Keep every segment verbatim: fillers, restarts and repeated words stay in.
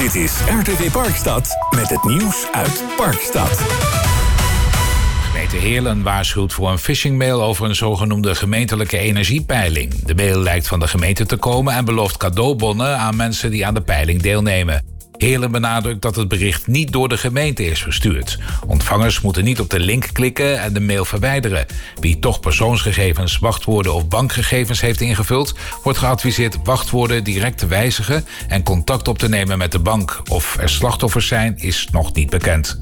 Dit is R T V Parkstad met het nieuws uit Parkstad. Gemeente Heerlen waarschuwt voor een phishingmail over een zogenoemde gemeentelijke energiepeiling. De mail lijkt van de gemeente te komen en belooft cadeaubonnen aan mensen die aan de peiling deelnemen. Heerlen benadrukt dat het bericht niet door de gemeente is verstuurd. Ontvangers moeten niet op de link klikken en de mail verwijderen. Wie toch persoonsgegevens, wachtwoorden of bankgegevens heeft ingevuld, wordt geadviseerd wachtwoorden direct te wijzigen en contact op te nemen met de bank. Of er slachtoffers zijn, is nog niet bekend.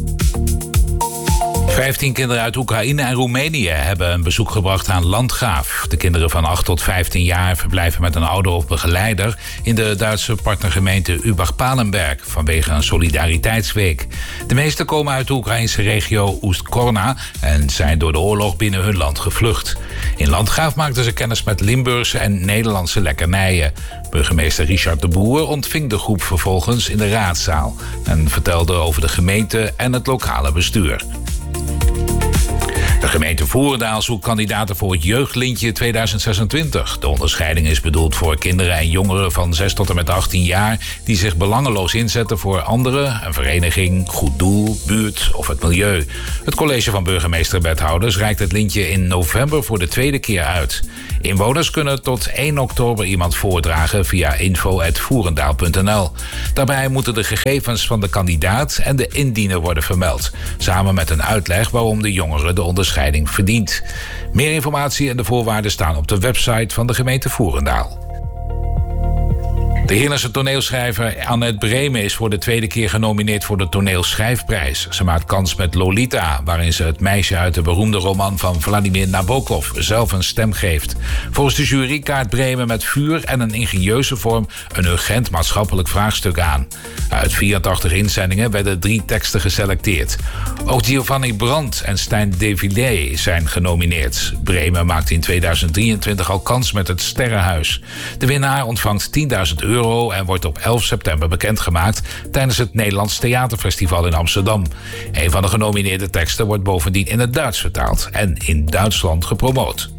vijftien kinderen uit Oekraïne en Roemenië hebben een bezoek gebracht aan Landgraaf. De kinderen van acht tot vijftien jaar verblijven met een ouder of begeleider in de Duitse partnergemeente Übach-Palenberg vanwege een solidariteitsweek. De meeste komen uit de Oekraïnse regio Oest-Korna en zijn door de oorlog binnen hun land gevlucht. In Landgraaf maakten ze kennis met Limburgse en Nederlandse lekkernijen. Burgemeester Richard de Boer ontving de groep vervolgens in de raadzaal en vertelde over de gemeente en het lokale bestuur. De gemeente Voerendaal zoekt kandidaten voor het Jeugdlintje tweeduizend zesentwintig. De onderscheiding is bedoeld voor kinderen en jongeren van zes tot en met achttien jaar... die zich belangeloos inzetten voor anderen, een vereniging, goed doel, buurt of het milieu. Het college van burgemeester en wethouders reikt het lintje in november voor de tweede keer uit. Inwoners kunnen tot één oktober iemand voordragen via info at voerendaal punt n l. Daarbij moeten de gegevens van de kandidaat en de indiener worden vermeld, samen met een uitleg waarom de jongere de onderscheiding verdient. Meer informatie en de voorwaarden staan op de website van de gemeente Voerendaal. De Heerlense toneelschrijver Annette Bremen is voor de tweede keer genomineerd voor de Toneelschrijfprijs. Ze maakt kans met Lolita, waarin ze het meisje uit de beroemde roman van Vladimir Nabokov zelf een stem geeft. Volgens de jury kaart Bremen met vuur en een ingenieuze vorm een urgent maatschappelijk vraagstuk aan. Uit vierentachtig inzendingen werden drie teksten geselecteerd. Ook Giovanni Brandt en Stijn de Villiers zijn genomineerd. Bremen maakte in tweeduizend drieëntwintig al kans met het Sterrenhuis. De winnaar ontvangt tienduizend euro en wordt op elf september bekendgemaakt tijdens het Nederlands Theaterfestival in Amsterdam. Een van de genomineerde teksten wordt bovendien in het Duits vertaald en in Duitsland gepromoot.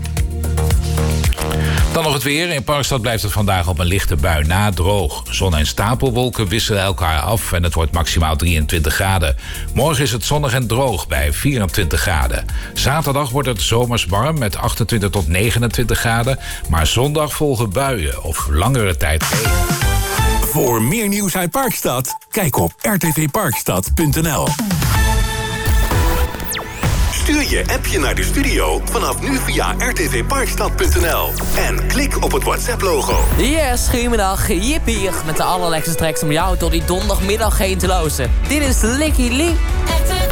Dan nog het weer. In Parkstad blijft het vandaag op een lichte bui na droog. Zon en stapelwolken wisselen elkaar af en het wordt maximaal drieëntwintig graden. Morgen is het zonnig en droog bij vierentwintig graden. Zaterdag wordt het zomers warm met achtentwintig tot negenentwintig graden. Maar zondag volgen buien of langere tijd regen. Voor meer nieuws uit Parkstad, kijk op r t v parkstad punt n l. Stuur je appje naar de studio vanaf nu via r t v parkstad punt n l. En klik op het WhatsApp-logo. Yes, goedemiddag. Jip hier met de allerlekkerste tracks om jou tot die donderdagmiddag heen te lozen. Dit is Licky Lee.